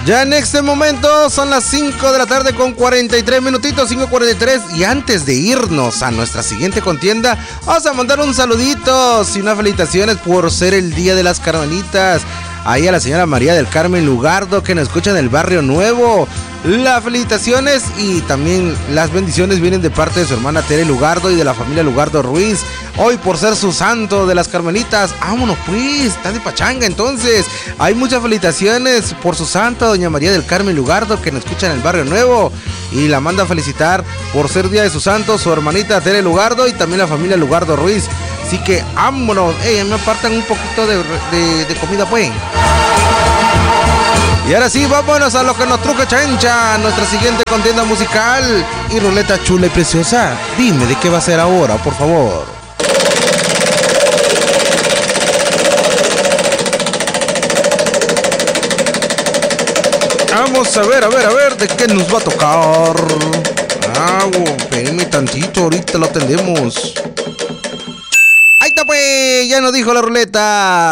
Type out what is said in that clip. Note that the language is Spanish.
Ya en este momento son las 5 de la tarde con 43 minutitos, 5:43. Y antes de irnos a nuestra siguiente contienda, vamos a mandar un saludito y unas felicitaciones por ser el Día de las Carmelitas. Ahí a la señora María del Carmen Lugardo, que nos escucha en el Barrio Nuevo. Las felicitaciones y también las bendiciones vienen de parte de su hermana Tere Lugardo y de la familia Lugardo Ruiz. Hoy por ser su santo de las Carmelitas. Vámonos pues, está de pachanga entonces. Hay muchas felicitaciones por su santo, doña María del Carmen Lugardo, que nos escucha en el Barrio Nuevo. Y la manda a felicitar por ser día de su santo, su hermanita Tere Lugardo y también la familia Lugardo Ruiz. Así que vámonos, me apartan un poquito de comida pues. Y ahora sí, vámonos a lo que nos truca Chencha, nuestra siguiente contienda musical. Y ruleta chula y preciosa, dime de qué va a ser ahora, por favor. Vamos a ver, de qué nos va a tocar. Espérame tantito, ahorita lo atendemos. Ahí está pues, ya nos dijo la ruleta.